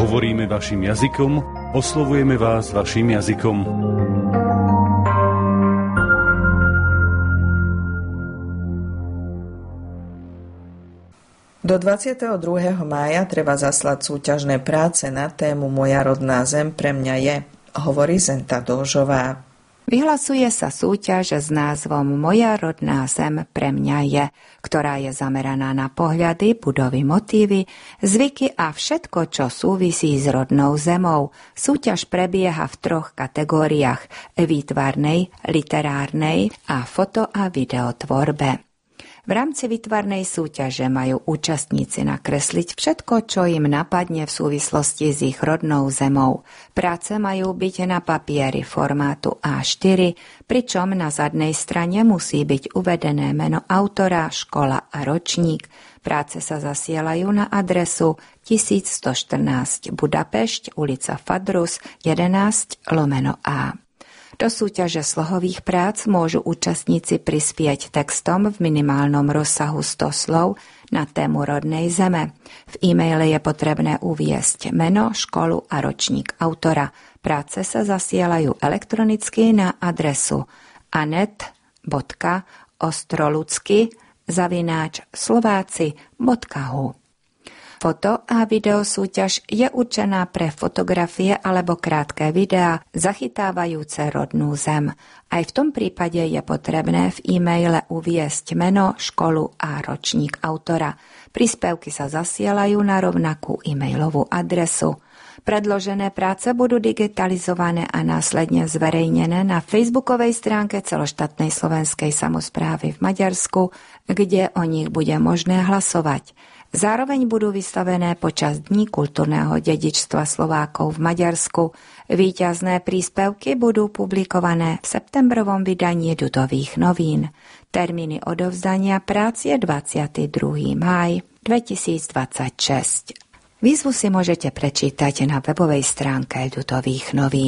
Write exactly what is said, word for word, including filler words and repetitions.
Hovoríme vašim jazykom, oslovujeme vás vašim jazykom. Do dvadsiateho druhého mája treba zaslať súťažné práce na tému Moja rodná zem pre mňa je, hovorí Zenta Dolžová. Vyhlasuje sa súťaž s názvom Moja rodná zem pre mňa je, ktorá je zameraná na pohľady, budovy, motívy, zvyky a všetko, čo súvisí s rodnou zemou. Súťaž prebieha v troch kategóriách: výtvarnej, literárnej a foto- a videotvorbe. V rámci výtvarnej súťaže majú účastníci nakresliť všetko, čo im napadne v súvislosti s ich rodnou zemou. Práce majú byť na papieri formátu á štyri, pričom na zadnej strane musí byť uvedené meno autora, škola a ročník. Práce sa zasielajú na adresu tisícstoštrnásť Budapešť, ulica Fadrus, jedenásť lomeno á. Do súťaže slohových prác môžu účastníci prispieť textom v minimálnom rozsahu sto slov na tému rodnej zeme. V e-maile je potrebné uviesť meno, školu a ročník autora. Práce sa zasielajú elektronicky na adresu anet bodka ostrolucky zavináč slováci bodka hu. Foto- a videosúťaž je určená pre fotografie alebo krátke videá zachytávajúce rodnú zem. Aj v tom prípade je potrebné v e-maile uviesť meno, školu a ročník autora. Príspevky sa zasielajú na rovnakú e-mailovú adresu. Predložené práce budú digitalizované a následne zverejnené na facebookovej stránke celoštátnej slovenskej samosprávy v Maďarsku, kde o nich bude možné hlasovať. Zároveň budú vystavené počas Dní kultúrneho dedičstva Slovákov v Maďarsku. Víťazné príspevky budú publikované v septembrovom vydaní Ľudových novín. Termíny odovzdania prác je dvadsiateho druhého mája dvetisícdvadsaťšesť. Výzvu si môžete prečítať na webovej stránke Ľudových novín.